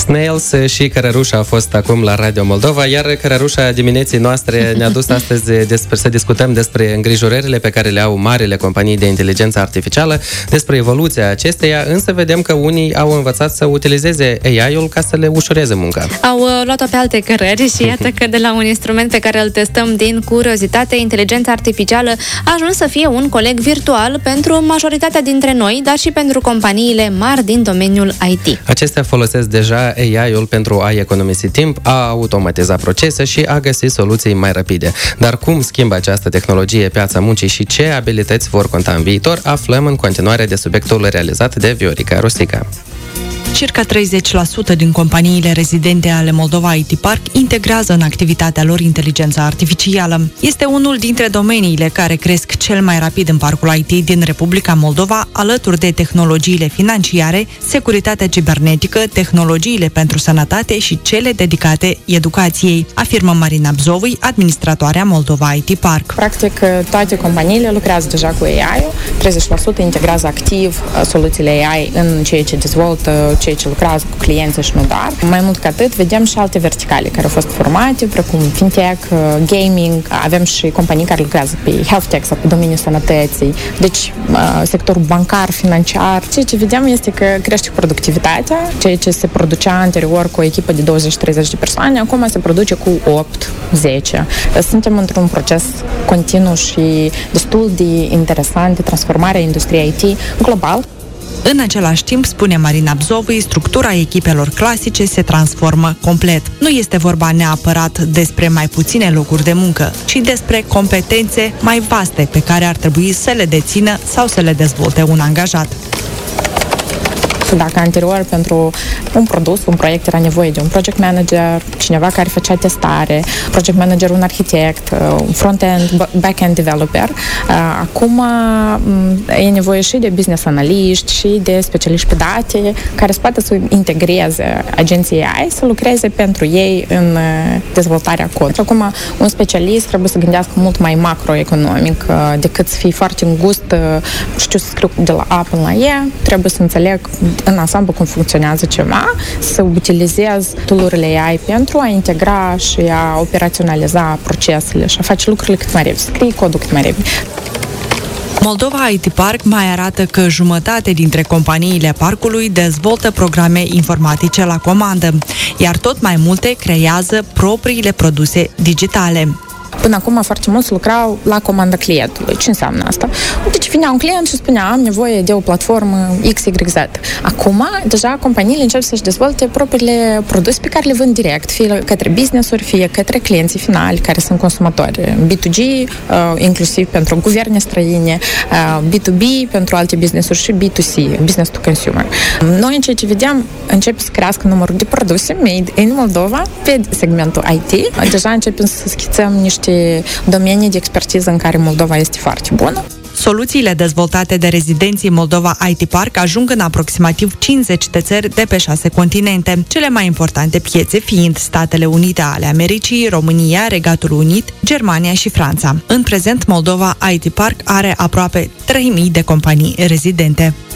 Snails și Cărărușa a fost acum la Radio Moldova, iar Cărărușa dimineții noastre ne-a dus astăzi să discutăm despre îngrijorările pe care le au marile companii de inteligență artificială, despre evoluția acesteia, însă vedem că unii au învățat să utilizeze AI-ul ca să le ușureze munca. Au luat-o pe alte cărări și iată că de la un instrument pe care îl testăm din curiozitate, inteligența artificială a ajuns să fie un coleg virtual pentru majoritatea dintre noi, dar și pentru companiile mari din domeniul IT. Acestea folosesc deja AI-ul pentru a economisi timp, a automatiza procese și a găsi soluții mai rapide. Dar cum schimbă această tehnologie piața muncii și ce abilități vor conta în viitor, aflăm în continuare de subiectul realizat de Viorica Rusica. Circa 30% din companiile rezidente ale Moldova IT Park integrează în activitatea lor inteligența artificială. Este unul dintre domeniile care cresc cel mai rapid în parcul IT din Republica Moldova, alături de tehnologiile financiare, securitatea cibernetică, tehnologiile pentru sănătate și cele dedicate educației, afirmă Marina Bzovui, administratoarea Moldova IT Park. Practic, toate companiile lucrează deja cu AI-ul, 30% integrează activ soluțiile AI în ceea ce dezvoltă, ceea ce lucrează cu clienții și nu doar. Mai mult ca atât, vedem și alte verticale care au fost formate, precum fintech, gaming, avem și companii care lucrează pe health tech sau pe domeniul sănătății. Deci, sectorul bancar, financiar, ceea ce vedem este că crește productivitatea, ceea ce se producea anterior cu o echipă de 20-30 de persoane, acum se produce cu 8-10. Suntem într-un proces continuu și destul de interesant de transformarea industriei IT global. În același timp, spune Marina Bzovui, structura echipelor clasice se transformă complet. Nu este vorba neapărat despre mai puține locuri de muncă, ci despre competențe mai vaste pe care ar trebui să le dețină sau să le dezvolte un angajat. Dacă anterior pentru un produs, un proiect era nevoie de un project manager, cineva care făcea testare, project manager, un arhitect, un front-end, back-end developer, acum e nevoie și de business analiști și de specialiști pe date care să poată să integreze agenții AI, să lucreze pentru ei în dezvoltarea cod. Acum, un specialist trebuie să gândească mult mai macroeconomic decât să fie foarte îngust, știu să scriu de la A până la E, trebuie să înțeleg în ansamblu cum funcționează ceva, să utilizez tool-urile AI pentru a integra și a operaționaliza procesele și a face lucrurile cât mai repede, scrie codul cât mai repede. Moldova IT Park mai arată că jumătate dintre companiile parcului dezvoltă programe informatice la comandă, iar tot mai multe creează propriile produse digitale. Până acum foarte mulți lucrau la comanda clientului. Ce înseamnă asta? Deci vinea un client și spunea, am nevoie de o platformă XYZ. Acum, deja companiile încep să-și dezvolte propriile produse pe care le vând direct, fie către business-uri, fie către clienții finali, care sunt consumatori. B2G, inclusiv pentru guverne străine, B2B pentru alte business-uri și B2C, business to consumer. Noi, în ceea ce vedem, încep să crească numărul de produse made in Moldova pe segmentul IT. Deja începem să schițăm niște domenii de expertiză în care Moldova este foarte bună. Soluțiile dezvoltate de rezidenții Moldova IT Park ajung în aproximativ 50 de țări de pe 6 continente, cele mai importante piețe fiind Statele Unite ale Americii, România, Regatul Unit, Germania și Franța. În prezent, Moldova IT Park are aproape 3.000 de companii rezidente.